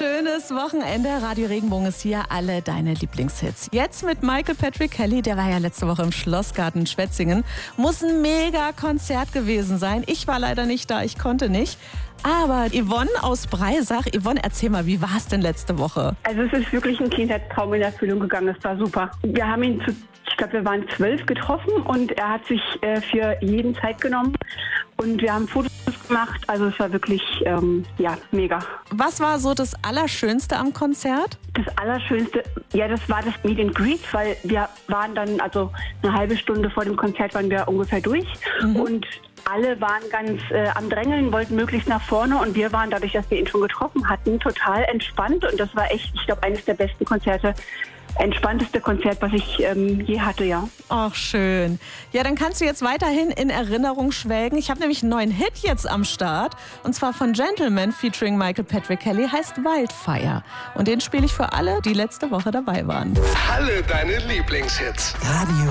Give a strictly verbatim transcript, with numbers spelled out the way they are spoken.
schönes Wochenende. Radio Regenbogen ist hier, alle deine Lieblingshits. Jetzt mit Michael Patrick Kelly, der war ja letzte Woche im Schlossgarten Schwetzingen. Muss ein Mega-Konzert gewesen sein. Ich war leider nicht da, ich konnte nicht. Aber Yvonne aus Breisach, Yvonne, erzähl mal, wie war es denn letzte Woche? Also es ist wirklich ein Kindheitstraum in Erfüllung gegangen, es war super. Wir haben ihn zu, ich glaube, wir waren zwölf getroffen und er hat sich äh, für jeden Zeit genommen. Und wir haben Fotos gemacht, also es war wirklich, ähm, ja, mega. Was war so das Allerschönste am Konzert? Das Allerschönste, ja, das war das Meet and Greet, weil wir waren dann, also eine halbe Stunde vor dem Konzert waren wir ungefähr durch. Mhm. Und alle waren ganz äh, am Drängeln, wollten möglichst nach vorne und wir waren, dadurch, dass wir ihn schon getroffen hatten, total entspannt und das war echt, ich glaube, eines der besten Konzerte, entspannteste Konzert, was ich ähm, je hatte, ja. Ach, schön. Ja, dann kannst du jetzt weiterhin in Erinnerung schwelgen. Ich habe nämlich einen neuen Hit jetzt am Start und zwar von Gentleman featuring Michael Patrick Kelly, heißt Wildfire. Und den spiele ich für alle, die letzte Woche dabei waren. Alle deine Lieblingshits. Radio